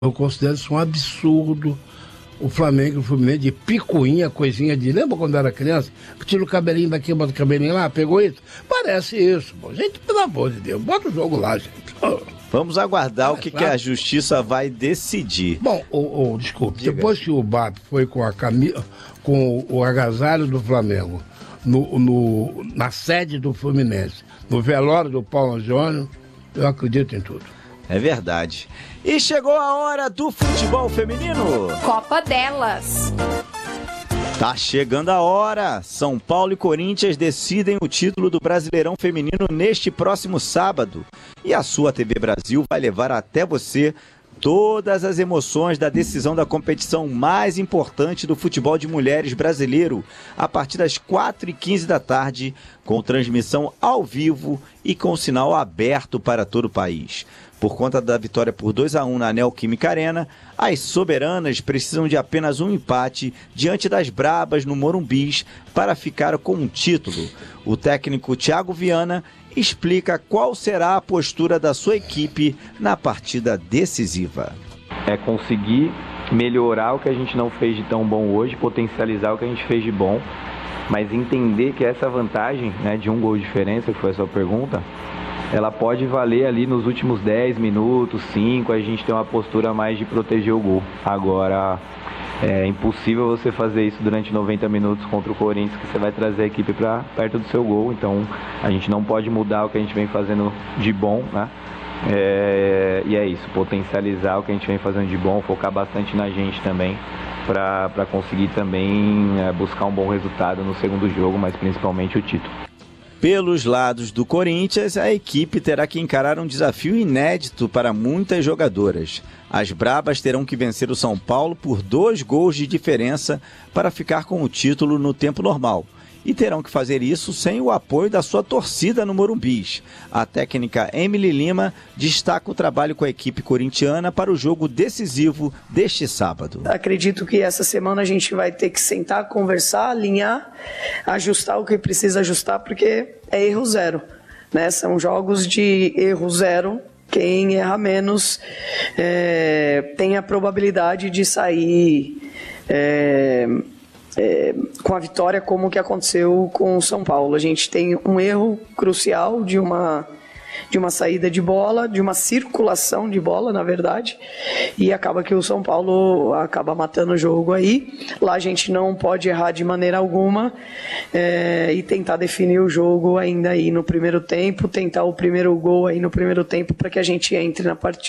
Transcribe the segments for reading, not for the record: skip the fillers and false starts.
Eu considero isso um absurdo. O Flamengo e o Fluminense de picuinha, coisinha de... Lembra quando era criança? Tira o cabelinho daqui, bota o cabelinho lá, pegou isso? Parece isso, pô. Gente, pelo amor de Deus, bota o jogo lá, gente. Vamos aguardar o que a justiça vai decidir. Bom, desculpe, Diga. Depois que o BAP foi com o agasalho do Flamengo na sede do Fluminense, no velório do Paulo Antônio, eu acredito em tudo. É verdade. E chegou a hora do futebol feminino. Copa delas. Tá chegando a hora. São Paulo e Corinthians decidem o título do Brasileirão Feminino neste próximo sábado. E a sua TV Brasil vai levar até você todas as emoções da decisão da competição mais importante do futebol de mulheres brasileiro, a partir das 4h15 da tarde, com transmissão ao vivo e com sinal aberto para todo o país. Por conta da vitória por 2-1 na Neoquímica Arena, as soberanas precisam de apenas um empate diante das brabas no Morumbis para ficar com um título. O técnico Thiago Viana explica qual será a postura da sua equipe na partida decisiva. É conseguir melhorar o que a gente não fez de tão bom hoje, potencializar o que a gente fez de bom, mas entender que essa vantagem, né, de 1 gol de diferença, que foi a sua pergunta, ela pode valer ali nos últimos 10 minutos, 5, a gente tem uma postura mais de proteger o gol. Agora, é impossível você fazer isso durante 90 minutos contra o Corinthians, que você vai trazer a equipe para perto do seu gol. Então, a gente não pode mudar o que a gente vem fazendo de bom, né? E é isso, potencializar o que a gente vem fazendo de bom, focar bastante na gente também, para conseguir também buscar um bom resultado no segundo jogo, mas principalmente o título. Pelos lados do Corinthians, a equipe terá que encarar um desafio inédito para muitas jogadoras. As brabas terão que vencer o São Paulo por 2 gols de diferença para ficar com o título no tempo normal. E terão que fazer isso sem o apoio da sua torcida no Morumbis. A técnica Emily Lima destaca o trabalho com a equipe corintiana para o jogo decisivo deste sábado. Acredito que essa semana a gente vai ter que sentar, conversar, alinhar, ajustar o que precisa ajustar, porque é erro zero, né? São jogos de erro zero. Quem erra menos tem a probabilidade de sair com a vitória, como que aconteceu com o São Paulo. A gente tem um erro crucial de uma saída de bola, de uma circulação de bola, na verdade, e acaba que o São Paulo acaba matando o jogo aí. Lá a gente não pode errar de maneira alguma e tentar definir o jogo ainda aí no primeiro tempo, tentar o primeiro gol aí no primeiro tempo para que a gente entre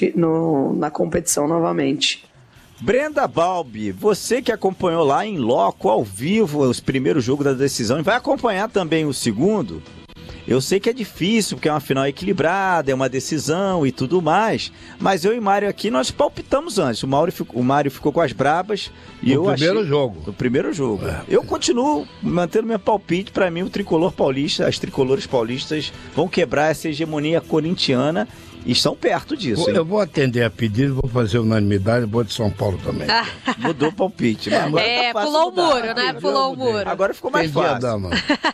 na competição novamente. Brenda Balbi, você que acompanhou lá em loco, ao vivo, os primeiros jogos da decisão e vai acompanhar também o segundo. Eu sei que é difícil, porque é uma final equilibrada, é uma decisão e tudo mais, mas eu e Mário aqui, nós palpitamos antes. O Mário ficou com as brabas e eu achei... No primeiro jogo. Eu continuo mantendo meu palpite. Para mim, o tricolor paulista, as tricolores paulistas vão quebrar essa hegemonia corintiana e estão perto disso. Eu vou atender a pedido, vou fazer unanimidade, vou de São Paulo também. Mudou o palpite. Pulou o muro, né? Pulou o muro. Agora ficou mais fácil.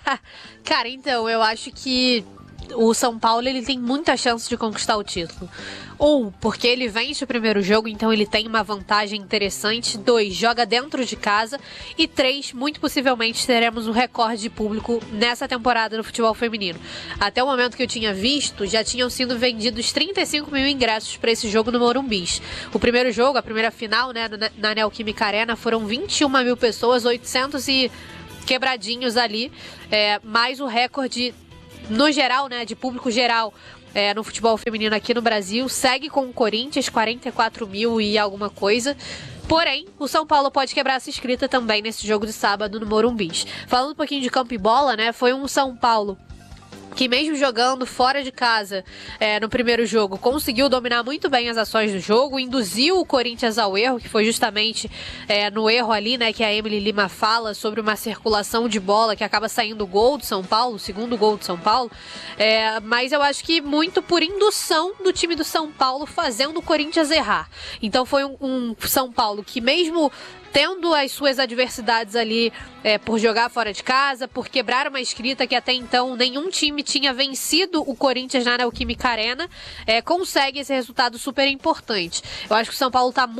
Cara, então, eu acho que o São Paulo ele tem muita chance de conquistar o título. 1, porque ele vence o primeiro jogo, então ele tem uma vantagem interessante. 2, joga dentro de casa. E 3, muito possivelmente teremos um recorde de público nessa temporada no futebol feminino. Até o momento que eu tinha visto, já tinham sido vendidos 35 mil ingressos para esse jogo no Morumbis. O primeiro jogo, a primeira final, né, na Neoquímica Arena, foram 21 mil pessoas, 800 e quebradinhos ali, mais o recorde no geral, né, de público geral no futebol feminino aqui no Brasil, segue com o Corinthians, 44 mil e alguma coisa. Porém, o São Paulo pode quebrar essa escrita também nesse jogo de sábado no Morumbis. Falando um pouquinho de campo e bola, né, foi um São Paulo que mesmo jogando fora de casa no primeiro jogo, conseguiu dominar muito bem as ações do jogo, induziu o Corinthians ao erro, que foi justamente no erro ali, né, que a Emily Lima fala sobre uma circulação de bola que acaba saindo o gol do São Paulo, o segundo gol do São Paulo, mas eu acho que muito por indução do time do São Paulo fazendo o Corinthians errar. Então foi um São Paulo que mesmo tendo as suas adversidades ali por jogar fora de casa, por quebrar uma escrita que até então nenhum time tinha vencido o Corinthians na Neoquímica Arena, consegue esse resultado super importante. Eu acho que o São Paulo está